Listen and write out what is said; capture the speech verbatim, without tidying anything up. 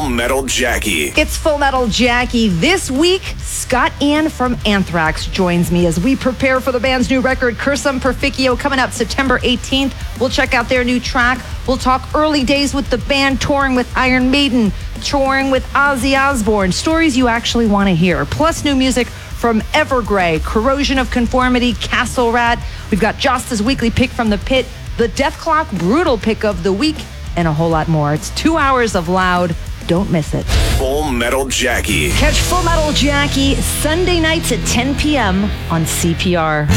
Full Metal Jackie. It's Full Metal Jackie. This week, Scott Ian from Anthrax joins me as we prepare for the band's new record, Cursum Perficio, coming up September eighteenth. We'll check out their new track. We'll talk early days with the band, touring with Iron Maiden, touring with Ozzy Osbourne, stories you actually want to hear, plus new music from Evergrey, Corrosion of Conformity, Castle Rat. We've got Josta's weekly pick from the pit, the Death Clock Brutal pick of the week, and a whole lot more. It's two hours of loud. Don't miss it. Full Metal Jackie. Catch Full Metal Jackie Sunday nights at ten p.m. on C P R.